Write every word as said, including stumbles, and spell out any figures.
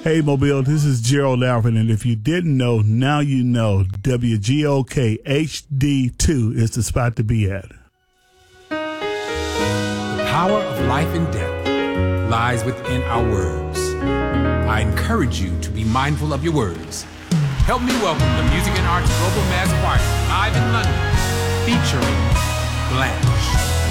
Hey, Mobile, this is Gerald Alfred, and if you didn't know, now you know W G O K H D two is the spot to be at. The power of life and death lies within our words. I encourage you to be mindful of your words. Help me welcome the Music and Arts Global Mass Choir live in London, featuring Blanche.